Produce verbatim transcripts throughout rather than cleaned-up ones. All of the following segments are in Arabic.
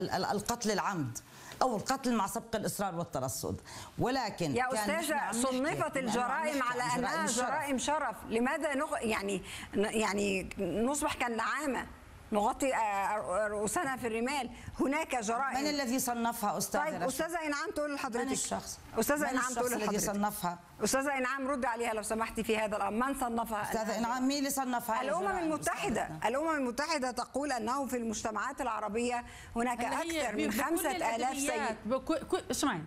القتل العمد أو القتل مع سبق الإصرار والترصد، ولكن يا أستاذة صنفت الجرائم على أنها جرائم شرف، لماذا نغ... يعني يعني نصبح كالنعامة نغطي رؤوسنا في الرمال؟ هناك جرائم. من الذي صنفها أستاذة؟ طيب أستاذة إنعام تقول لحضرتك. من الشخص؟ أستاذة إنعام تقول لحضرتك. الذي صنفها؟ أستاذة إنعام ردي عليها لو سمحتي في هذا الأمر، من صنفها؟ أستاذة إنعام مين اللي صنفها؟ الأمم المتحدة. الأمم المتحدة تقول أنه في المجتمعات العربية هناك أكثر من خمسة آلاف سيد. اسمعي.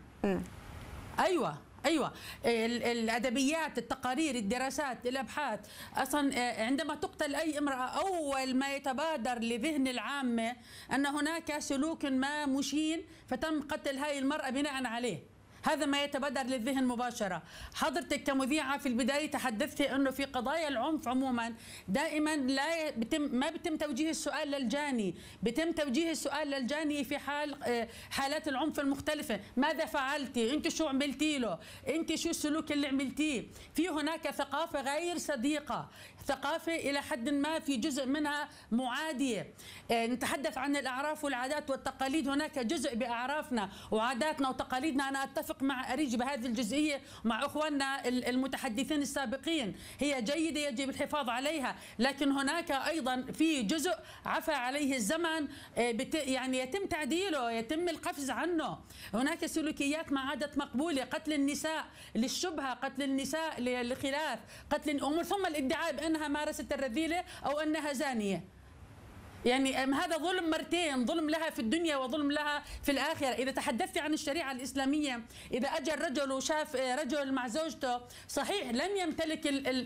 أيوة ايوه الادبيات، التقارير، الدراسات، الابحاث، اصلا عندما تقتل اي امراه اول ما يتبادر لذهن العامه ان هناك سلوك ما مشين فتم قتل هاي المراه بناء عليه. هذا ما يتبادر للذهن مباشرة. حضرتك كمذيعة في البداية تحدثتي أنه في قضايا العنف عموما دائما لا بتم ما بتم توجيه السؤال للجاني، بتم توجيه السؤال للجاني في حال حالات العنف المختلفة. ماذا فعلتي؟ أنت شو عملتي له؟ أنت شو السلوك اللي عملتيه؟ في هناك ثقافة غير صديقة، ثقافة إلى حد ما في جزء منها معادية. نتحدث عن الأعراف والعادات والتقاليد، هناك جزء بأعرافنا وعاداتنا وتقاليدنا. أنا أتفق مع أريج بهذه الجزئية مع أخواننا المتحدثين السابقين، هي جيدة يجب الحفاظ عليها، لكن هناك أيضا في جزء عفى عليه الزمن يعني يتم تعديله، يتم القفز عنه. هناك سلوكيات ما عادت مقبولة، قتل النساء للشبهة، قتل النساء للخلاف، قتل ثم الادعاء بأنها مارست الرذيلة أو أنها زانية. يعني هذا ظلم مرتين، ظلم لها في الدنيا وظلم لها في الآخرة. إذا تحدثت عن الشريعة الإسلامية، إذا أجى الرجل وشاف رجل مع زوجته صحيح لم يمتلك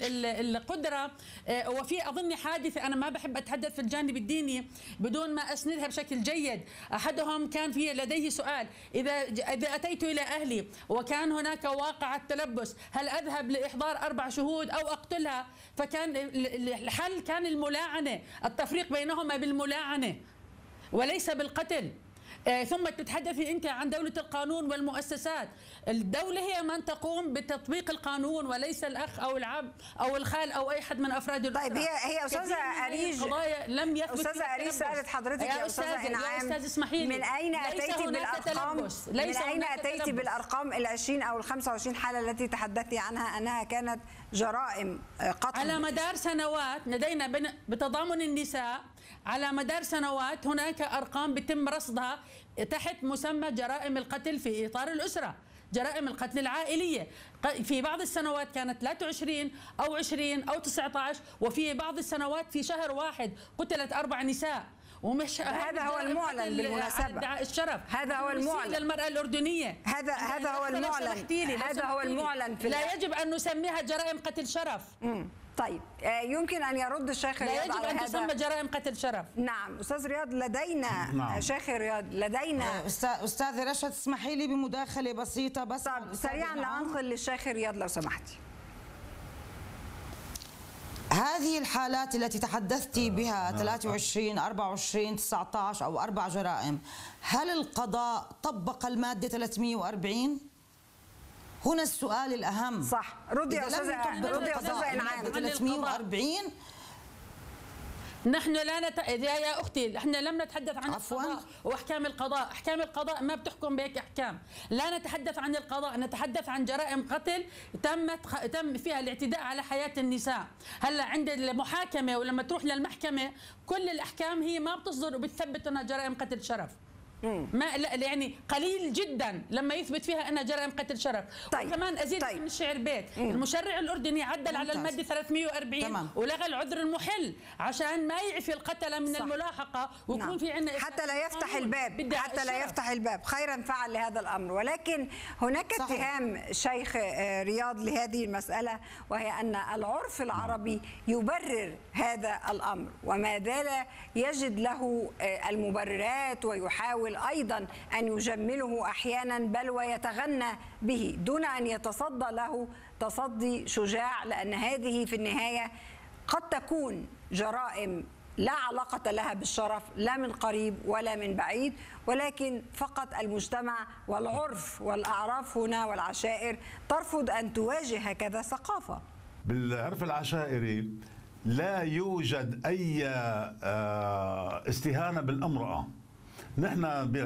القدرة، وفي أظن حادثة أنا ما بحب أتحدث في الجانب الديني بدون ما أسندها بشكل جيد. أحدهم كان في لديه سؤال: إذا إذا أتيت إلى أهلي وكان هناك واقعة تلبس هل أذهب لإحضار أربع شهود أو أقتلها؟ فكان الحل كان الملاعنة، التفريق بينهما بالملاعنة وليس بالقتل. آه ثم تتحدثي أنت عن دولة القانون والمؤسسات. الدولة هي من تقوم بتطبيق القانون وليس الأخ أو العم أو الخال أو أي حد من أفراد الأسرة. طيب هي هي أستاذة أريج، لم يثبت أستاذة أريج سألت حضرتك يا أستاذة إنعام من أين أتيتي بالأرقام؟ من أين أتيتي بالأرقام العشرين أو الخمسة وعشرين حالة التي تحدثتي عنها أنها كانت جرائم قتل؟ على مدار سنوات لدينا بتضامن النساء، على مدار سنوات هناك أرقام بتم رصدها تحت مسمى جرائم القتل في إطار الأسرة، جرائم القتل العائلية. في بعض السنوات كانت ثلاثة وعشرين أو عشرين أو تسعة عشر، وفي بعض السنوات في شهر واحد قتلت أربع نساء. ومش هذا هو المعلن بالمناسبة، الشرف هذا هو المعلن للمرأة الأردنية، هذا هذا هو المعلن، هذا هو المعلن في لا يجب أن نسميها جرائم قتل شرف. مم. طيب يمكن أن يرد الشيخ رياض لا يجب أن تسمى جرائم قتل شرف. نعم أستاذ رياض لدينا نعم. شيخ رياض لدينا أستاذ رشد اسمحي لي بمداخلة بسيطة بس. طب سريعا لأنقل للشيخ رياض لو سمحتي. هذه الحالات التي تحدثتي بها ثلاثة وعشرين أربعة وعشرين تسعة عشر أو أربع جرائم، هل القضاء طبق المادة ثلاثمئة وأربعين؟ هنا السؤال الأهم. صح، ردي يا أستاذة، ردي يا أستاذة إنعام. ثلاثمئة وأربعين نحن لا نت... يا اختي نحن لم نتحدث عن عفواً. القضاء واحكام القضاء، احكام القضاء ما بتحكم بهيك احكام. لا نتحدث عن القضاء، نتحدث عن جرائم قتل تمت خ... تم فيها الاعتداء على حياة النساء. هلا عند المحاكمة ولما تروح للمحكمة كل الاحكام هي ما بتصدر وبتثبت انها جرائم قتل شرف. ما لا يعني قليل جدا لما يثبت فيها انها جرائم قتل شرف. طيب. وكمان ازيد طيب. من الشعر بيت، مم. المشرع الاردني عدل على الماده ثلاثمئة وأربعين ولغى العذر المحل عشان ما يعفي القتله من صح. الملاحقه ويكون نعم. في عندنا حتى لا يفتح الباب، حتى لا يفتح الباب. خيرا فعل لهذا الامر، ولكن هناك صحيح. اتهام شيخ رياض لهذه المساله، وهي ان العرف العربي يبرر هذا الامر وما زال يجد له المبررات ويحاول أيضا أن يجمله أحيانا بل ويتغنى به دون أن يتصدى له تصدي شجاع، لأن هذه في النهاية قد تكون جرائم لا علاقة لها بالشرف لا من قريب ولا من بعيد، ولكن فقط المجتمع والعرف والأعراف هنا والعشائر ترفض أن تواجه هكذا ثقافة. بالعرف العشائري لا يوجد أي استهانة بالامرأة. نحن